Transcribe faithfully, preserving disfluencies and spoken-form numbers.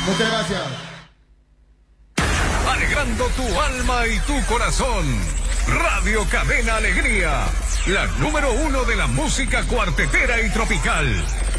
Muchas gracias. Alegrando tu alma y tu corazón. Radio Cadena Alegría, la número uno de la música cuartetera y tropical.